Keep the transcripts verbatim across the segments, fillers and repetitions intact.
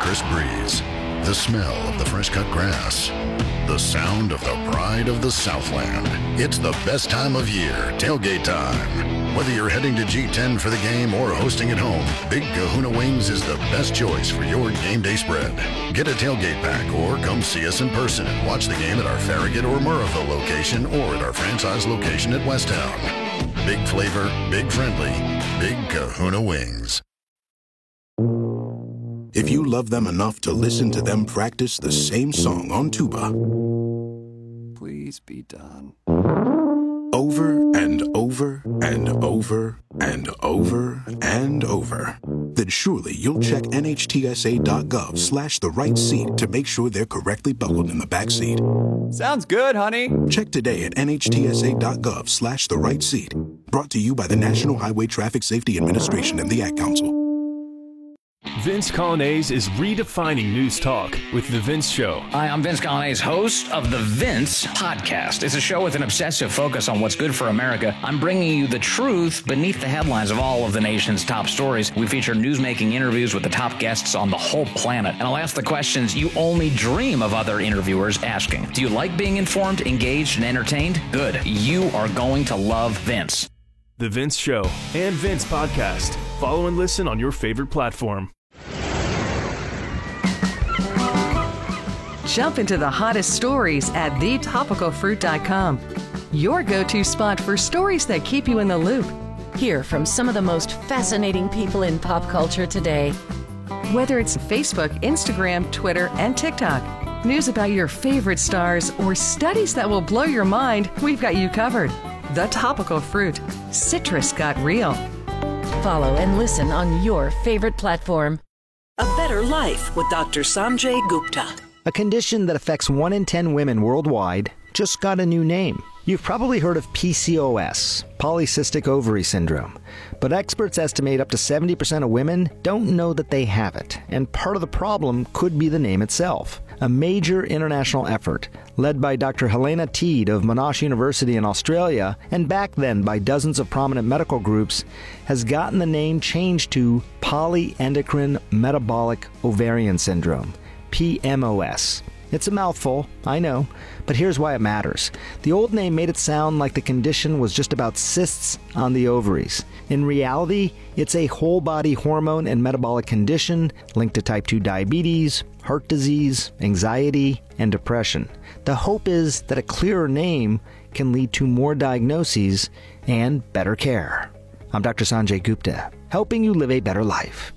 crisp breeze, the smell of the fresh-cut grass, the sound of the pride of the Southland. It's the best time of year, tailgate time. Whether you're heading to G ten for the game or hosting at home, Big Kahuna Wings is the best choice for your game day spread. Get a tailgate pack or come see us in person and watch the game at our Farragut or Murrayville location or at our franchise location at Westtown. Big flavor, big friendly, Big Kahuna Wings. If you love them enough to listen to them practice the same song on tuba, please be done. Over and over and over and over and over, then surely you'll check nhtsa.gov slash the right seat to make sure they're correctly buckled in the back seat. Sounds good, honey. Check today at nhtsa.gov slash the right seat. Brought to you by the National Highway Traffic Safety Administration and the Ad Council. Vince Coglianese is redefining news talk with The Vince Show. Hi, I'm Vince Coglianese, host of The Vince Podcast. It's a show with an obsessive focus on what's good for America. I'm bringing you the truth beneath the headlines of all of the nation's top stories. We feature news-making interviews with the top guests on the whole planet. And I'll ask the questions you only dream of other interviewers asking. Do you like being informed, engaged, and entertained? Good. You are going to love Vince. The Vince Show and Vince Podcast. Follow and listen on your favorite platform. Jump into the hottest stories at the topical fruit dot com. Your go-to spot for stories that keep you in the loop. Hear from some of the most fascinating people in pop culture today. Whether it's Facebook, Instagram, Twitter, and TikTok, news about your favorite stars, or studies that will blow your mind, we've got you covered. The Topical Fruit. Citrus got real. Follow and listen on your favorite platform. A Better Life with Doctor Sanjay Gupta. A condition that affects one in ten women worldwide just got a new name. You've probably heard of P C O S, polycystic ovary syndrome, but experts estimate up to seventy percent of women don't know that they have it, and part of the problem could be the name itself. A major international effort, led by Doctor Helena Teed of Monash University in Australia, and back then by dozens of prominent medical groups, has gotten the name changed to polyendocrine metabolic ovarian syndrome, P M O S. It's a mouthful, I know, but here's why it matters. The old name made it sound like the condition was just about cysts on the ovaries. In reality, it's a whole-body hormone and metabolic condition linked to type two diabetes, heart disease, anxiety, and depression. The hope is that a clearer name can lead to more diagnoses and better care. I'm Doctor Sanjay Gupta, helping you live a better life.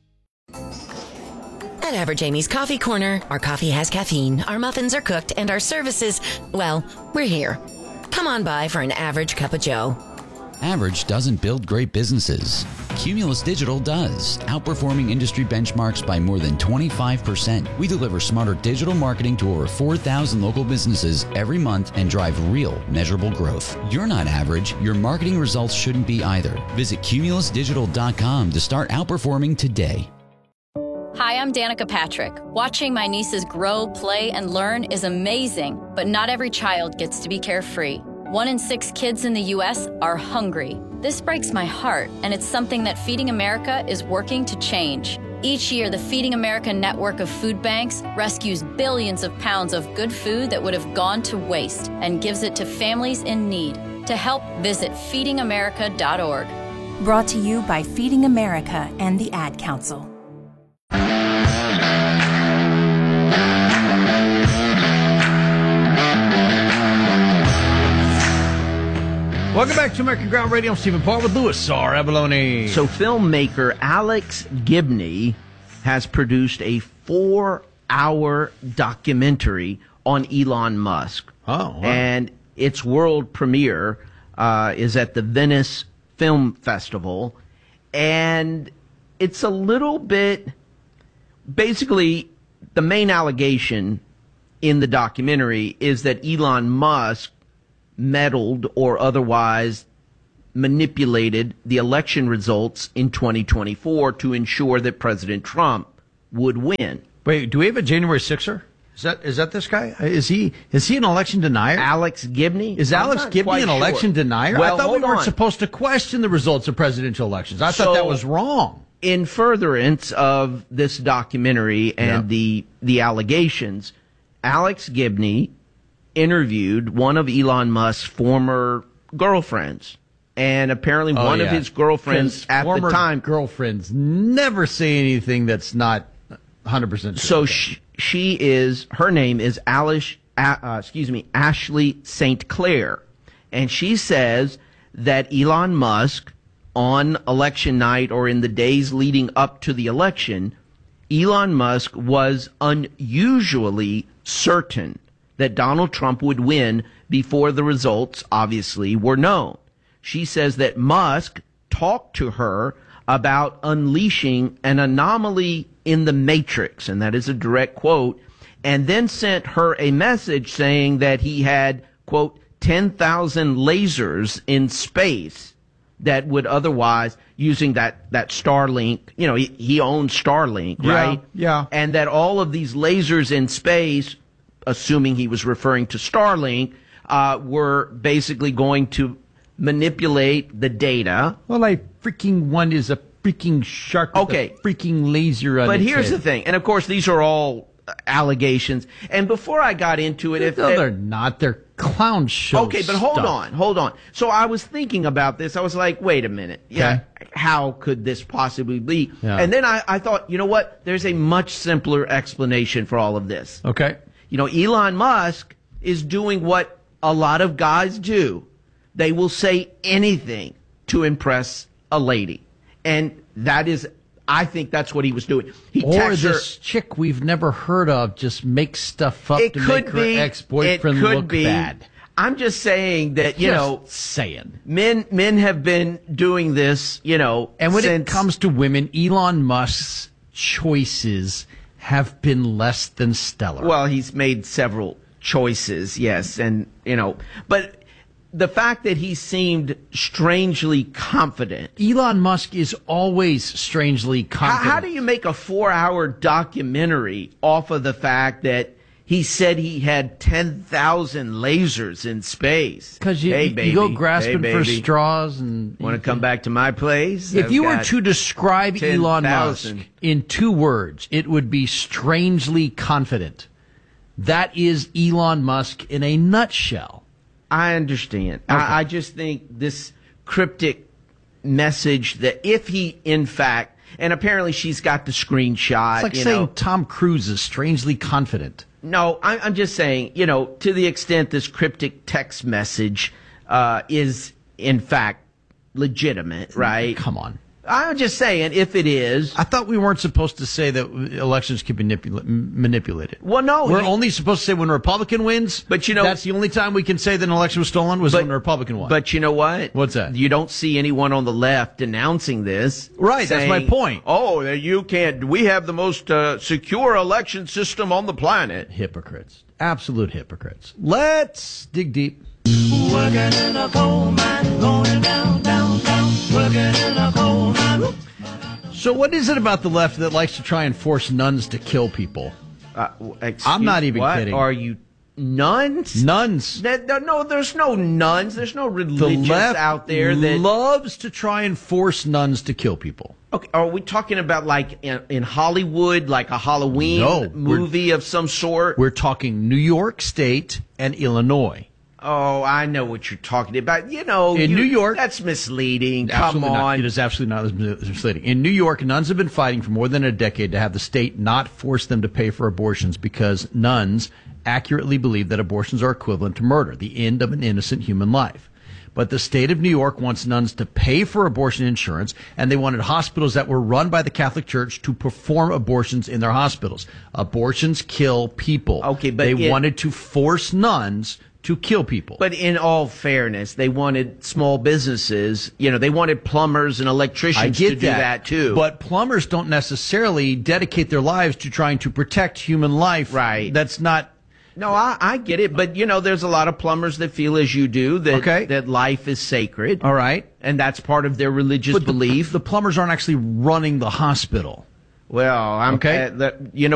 At Average Amy's Coffee Corner, our coffee has caffeine, our muffins are cooked, and our services, well, we're here. Come on by for an average cup of joe. Average doesn't build great businesses. Cumulus Digital does, outperforming industry benchmarks by more than twenty-five percent. We deliver smarter digital marketing to over four thousand local businesses every month and drive real, measurable growth. You're not average. Your marketing results shouldn't be either. Visit cumulus digital dot com to start outperforming today. Hi, I'm Danica Patrick. Watching my nieces grow, play, and learn is amazing, but not every child gets to be carefree. One in six kids in the U S are hungry. This breaks my heart, and it's something that Feeding America is working to change. Each year, the Feeding America network of food banks rescues billions of pounds of good food that would have gone to waste and gives it to families in need. To help, visit feeding america dot org. Brought to you by Feeding America and the Ad Council. Welcome back to American Ground Radio. I'm Stephen Parr with Louis R. Abalone. So filmmaker Alex Gibney has produced a four-hour documentary on Elon Musk. Oh, wow. And its world premiere uh, is at the Venice Film Festival. And it's a little bit... Basically, the main allegation in the documentary is that Elon Musk meddled or otherwise manipulated the election results in twenty twenty-four to ensure that President Trump would win. Wait, do we have a January sixer? Is that is that this guy? Is he is he an election denier? Alex Gibney? Is Alex Gibney an election sure. denier? Well, I thought we weren't on. supposed to question the results of presidential elections. I so, thought that was wrong. in furtherance of this documentary and Yeah. the the allegations, Alex Gibney interviewed one of Elon Musk's former girlfriends. And apparently Oh, one yeah. of his girlfriends 'Cause at the former time... girlfriends never say anything that's not one hundred percent true. So she, she is, her name is Alice, uh, uh, excuse me, Ashley Saint Clair. And she says that Elon Musk, on election night or in the days leading up to the election, Elon Musk was unusually certain that Donald Trump would win before the results obviously were known. She says that Musk talked to her about unleashing an anomaly in the Matrix, and that is a direct quote, and then sent her a message saying that he had, quote, ten thousand lasers in space that would otherwise, using that, that Starlink, you know, he, he owns Starlink, Yeah, right? yeah. And that all of these lasers in space, assuming he was referring to Starlink, uh, were basically going to manipulate the data. Well, a freaking one is a freaking shark with Okay. a freaking laser on But its here's head. the thing, and of course these are all allegations. And before I got into it, if No, they're not. They're clown show okay, but hold stuff. on, hold on. So I was thinking about this. I was like, wait a minute. Yeah, how could this possibly be? Yeah. And then I, I thought, you know what? There's a much simpler explanation for all of this. Okay. You know, Elon Musk is doing what a lot of guys do. They will say anything to impress a lady. And that is, I think that's what he was doing. He Or texts her- this chick we've never heard of just makes stuff up It to could make her be. ex-boyfriend It could look be. bad. I'm just saying that, you Just know, saying. men men have been doing this, you know, And when it since- comes to women, Elon Musk's choices have been less than stellar. well, he's made several choices, yes, and you know, but the fact that he seemed strangely confident. Elon Musk is always strangely How, confident. how do you make a four-hour documentary off of the fact that he said he had ten thousand lasers in space? Because you, hey, you baby, go grasping hey, for baby. straws and Want to come back to my place? If I've you were got to describe Elon Musk ten thousand. in two words, it would be strangely confident. That is Elon Musk in a nutshell. I understand. I, I just think this cryptic message that if he, in fact, and apparently she's got the screenshot. It's like you saying know, Tom Cruise is strangely confident. No, I, I'm just saying, you know, to the extent this cryptic text message uh, is, in fact, legitimate, right? Come on. I'm just saying, if it is. I thought we weren't supposed to say that elections can be manipula- manipulated. Well, no. We're you- only supposed to say when a Republican wins. But you know- that's the only time we can say that an election was stolen was when a Republican won. But you know what? What's that? You don't see anyone on the left denouncing this. Right, that's my saying, point. Oh, you can't. We have the most uh, secure election system on the planet. Hypocrites. Absolute hypocrites. Let's dig deep. Working in a coal mine, going down, down, down, working in a coal mine. So what is it about the left that likes to try and force nuns to kill people? Uh, excuse- I'm not even what? kidding. Are you nuns? Nuns. No, no, no, there's no nuns. There's no The religious left out there that. loves to try and force nuns to kill people. Okay, are we talking about like in, in Hollywood, like a Halloween No, we're- movie of some sort? We're talking New York State and Illinois. Oh, I know what you're talking about. You know, In you- New York- that's misleading. Absolutely Come not. on. It is absolutely not misleading. In New York, nuns have been fighting for more than a decade to have the state not force them to pay for abortions because nuns accurately believe that abortions are equivalent to murder, the end of an innocent human life. But the state of New York wants nuns to pay for abortion insurance, and they wanted hospitals that were run by the Catholic Church to perform abortions in their hospitals. Abortions kill people. Okay, but they it- wanted to force nuns to kill people. But in all fairness, they wanted small businesses. You know, they wanted plumbers and electricians I get to do that, too. But plumbers don't necessarily dedicate their lives to trying to protect human life. Right. That's not. No, I, I get it, but you know, there's a lot of plumbers that feel as you do that Okay. that life is sacred. All right. And that's part of their religious But the- belief. The plumbers aren't actually running the hospital. Well, I'm Okay. uh, the, you know.